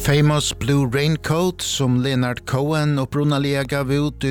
Famous Blue Raincoat som Leonard Cohen upprunalega gav ut i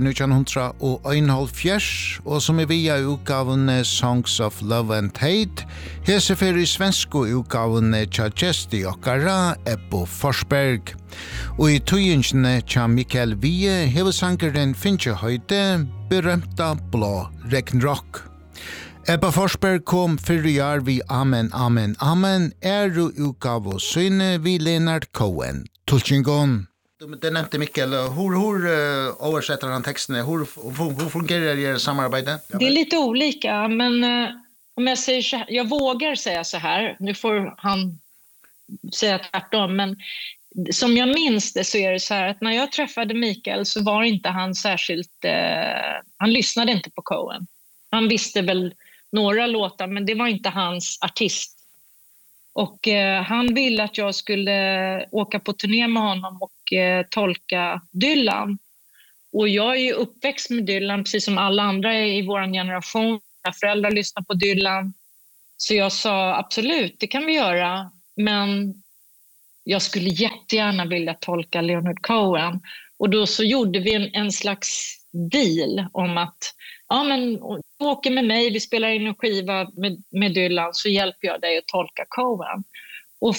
1971 och som är via utgaven Songs of Love and Hate. Hesefer i svenska utgaven Chagesti och Gara Ebbo Forsberg. Och i tøyingene tja Mikael Wiehe hever sangeren Finche Høyde berømta blå regnrock. Ebba Forsberg kom fyrir år vi Amen, Amen, Amen du utgav og syne vi Leonard Cohen. Tulchingon. Det nämnde Mikael, hur översätter han texterna? Hur fungerar det samarbete? Det är lite olika, men om jag säger så här, jag vågar säga så här, nu får han säga tvärtom, men som jag minns det så är det så här att när jag träffade Mikael så var inte han särskilt, han lyssnade inte på Cohen. Han visste väl några låtar, men det var inte hans artist. Och han ville att jag skulle åka på turné med honom och tolka Dylan. Och jag är ju uppväxt med Dylan, precis som alla andra i vår generation. Mina föräldrar lyssnar på Dylan. Så jag sa absolut, det kan vi göra. Men jag skulle jättegärna vilja tolka Leonard Cohen. Och då så gjorde vi en slags deal om att ja, men du åker med mig, vi spelar in en skiva med Dylan, så hjälper jag dig att tolka Cohen. Och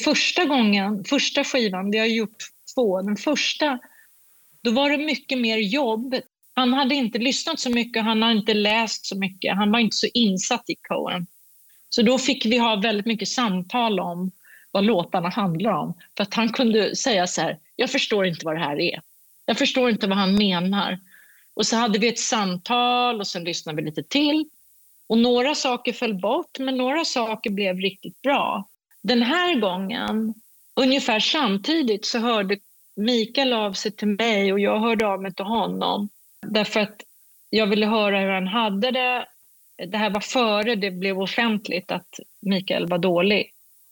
första skivan, vi har gjort 2, den första, då var det mycket mer jobb. Han hade inte lyssnat så mycket, han hade inte läst så mycket, han var inte så insatt i Cohen. Så då fick vi ha väldigt mycket samtal om vad låtarna handlar om. För att han kunde säga så här, jag förstår inte vad det här är. Jag förstår inte vad han menar. Och så hade vi ett samtal och sen lyssnade vi lite till. Och några saker föll bort, men några saker blev riktigt bra. Den här gången, ungefär samtidigt, så hörde Mikael av sig till mig och jag hörde av mig till honom. Därför att jag ville höra hur han hade det. Det här var före det blev offentligt att Mikael var dålig.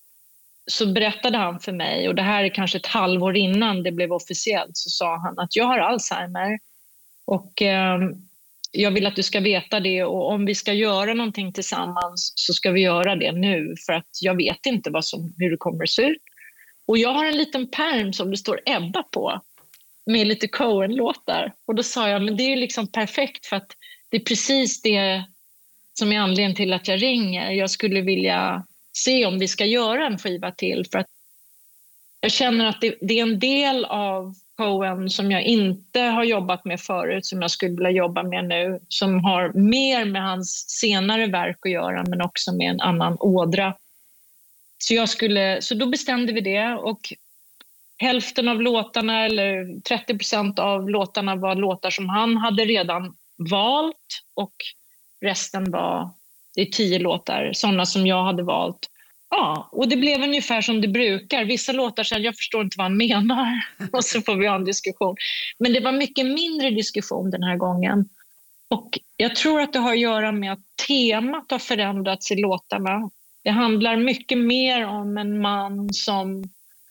Så berättade han för mig, och det här är kanske ett halvår innan det blev officiellt, så sa han att jag har Alzheimer. Och jag vill att du ska veta det, och om vi ska göra någonting tillsammans så ska vi göra det nu, för att jag vet inte hur det kommer att se ut. Och jag har en liten pärm som det står Ebba på med lite Cohen-låtar. Och då sa jag, men det är ju liksom perfekt, för att det är precis det som är anledningen till att jag ringer. Jag skulle vilja se om vi ska göra en skiva till, för att jag känner att det är en del av Cohen som jag inte har jobbat med förut, som jag skulle vilja jobba med nu, som har mer med hans senare verk att göra, men också med en annan ådra. Så då bestämde vi det, och hälften av låtarna, eller 30% av låtarna, var låtar som han hade redan valt, och resten det är 10 låtar, sådana som jag hade valt. Ja, och det blev ungefär som det brukar. Vissa låtar säger jag förstår inte vad han menar, och så får vi ha en diskussion. Men det var mycket mindre diskussion den här gången. Och jag tror att det har att göra med att temat har förändrats i låtarna. Det handlar mycket mer om en man som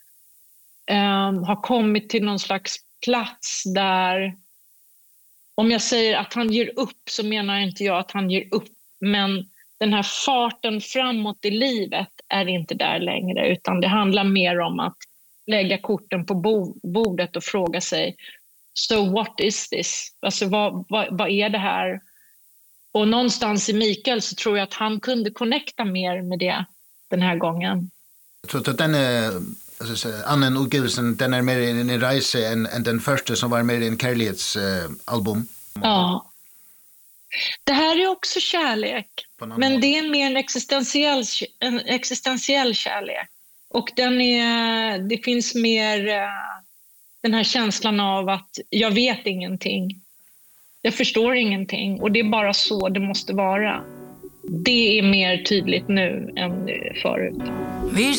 har kommit till någon slags plats där, om jag säger att han ger upp, så menar inte jag att han ger upp, men den här farten framåt i livet är inte där längre, utan det handlar mer om att lägga korten på bordet och fråga sig, so what is this? Alltså vad är det här? Och någonstans i Mikael så tror jag att han kunde connecta mer med det den här gången. Så den annan utgivelsen, den är mer en resa än den första som var mer en kärleksalbum. Ja. Det här är också kärlek, men det är mer en existentiell kärlek. Och det finns mer den här känslan av att jag vet ingenting. Jag förstår ingenting, och det är bara så det måste vara. Det är mer tydligt nu än förut. Vi